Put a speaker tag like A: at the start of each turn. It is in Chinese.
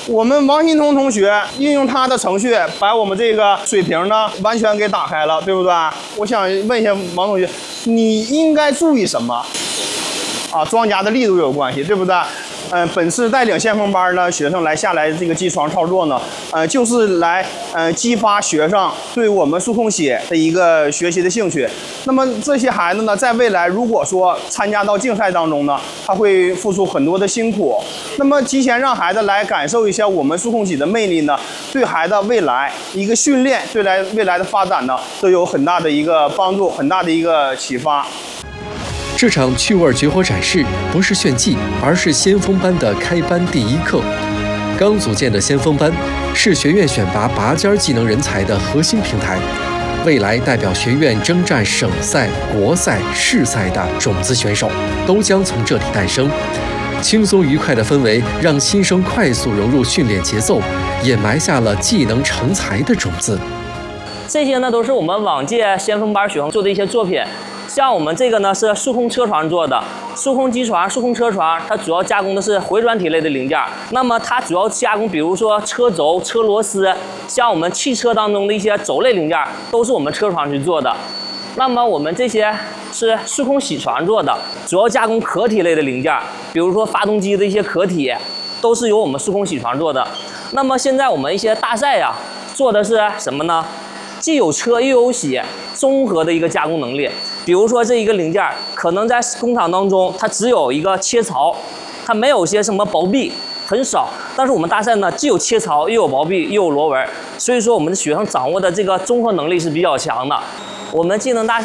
A: 我们王新彤同学运用他的程序，把我们这个水平呢完全给打开了，对不对？我想问一下王同学，你应该注意什么？啊，装夹的力度有关系，对不对？本次带领先锋班呢学生下来这个机床操作呢，就是来激发学生对我们数控写的一个学习的兴趣。那么这些孩子呢，在未来如果说参加到竞赛当中呢，他会付出很多的辛苦。那么提前让孩子来感受一下我们数控写的魅力呢，对孩子未来一个训练，对未来的发展呢，都有很大的一个帮助，很大的一个启发。
B: 这场趣味绝活展示不是炫技，而是先锋班的开班第一课。刚组建的先锋班是学院选拔拔尖技能人才的核心平台，未来代表学院征战省赛、国赛、市赛的种子选手都将从这里诞生。轻松愉快的氛围让新生快速融入训练节奏，也埋下了技能成才的种子。
C: 这些呢都是我们往届先锋班学生做的一些作品。像我们这个呢是数控车床做的，数控机床、数控车床，它主要加工的是回转体类的零件。那么它主要加工，比如说车轴、车螺丝，像我们汽车当中的一些轴类零件，都是我们车床去做的。那么我们这些是数控铣床做的，主要加工壳体类的零件，比如说发动机的一些壳体，都是由我们数控铣床做的。那么现在我们一些大赛呀，做的是什么呢？既有车又有铣，综合的一个加工能力。比如说这一个零件，可能在工厂当中它只有一个切槽，它没有些什么薄壁，很少。但是我们大赛呢，既有切槽，又有薄壁，又有螺纹，所以说我们的学生掌握的这个综合能力是比较强的。我们技能大赛